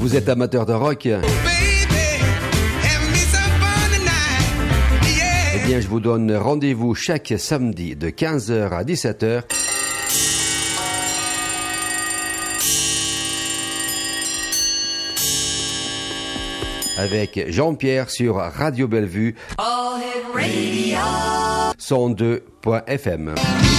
Vous êtes amateur de rock? Eh bien, je vous donne rendez-vous chaque samedi de 15h à 17h. Avec Jean-Pierre sur Radio Bellevue 102.fm.